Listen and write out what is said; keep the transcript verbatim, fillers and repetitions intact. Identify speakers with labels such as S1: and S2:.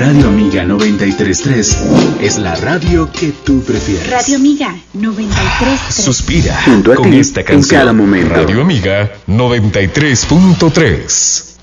S1: Radio Amiga noventa y tres punto tres es la radio que tú prefieres.
S2: Radio Amiga noventa y tres punto tres.
S1: Suspira
S3: Junto a
S1: con
S3: ti
S1: esta canción.
S3: en cada momento.
S4: Radio Amiga noventa y tres punto tres.